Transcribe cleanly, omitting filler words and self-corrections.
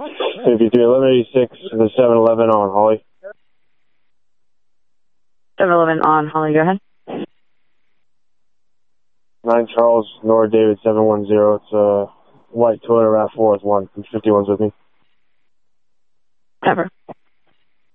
53 1186 to the 711 on Holly. 711 on Holly, go ahead. 9 Charles, Nora David 710. It's a white Toyota RAV4 with 1. 51's with me. Cover.